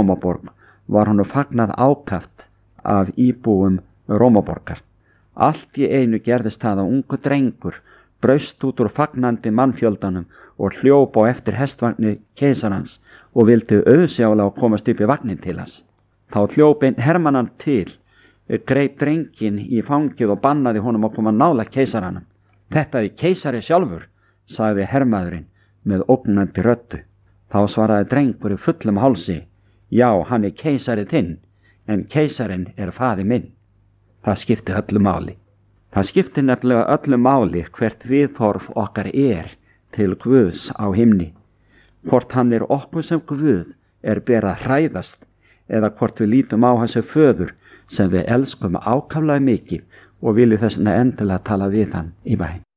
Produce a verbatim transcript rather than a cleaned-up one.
Rómaborg var honum fagnað ákaft af íbúum Rómaborgar. Allt í einu gerðist það að ungu drengur braust út úr fagnandi mannfjöldanum og hljóp á eftir hestvagni keisarans og vildi auðsjálega komast upp í vagnin til hans. Þá hljóp einn hermannan til, greip drenginn í fangið og bannaði honum að koma nálægt keisaranum. Þetta er keisari sjálfur, sagði hermaðurinn með ógnandi röddu. Þá svaraði drengur í fullum hálsi, já, hann er keisari þinn, en keisarinn er faðir minn. Það skipti öllu máli. Það skipti nefnilega öllu máli hvert viðhorf okkar er til Guðs á himni. Hvort hann er okkur sem Guð er ber að hræðast, eða hvort við lítum á hans föður sem við elskum ákaflega mikið og viljum þess vegna endilega tala við hann í bæn.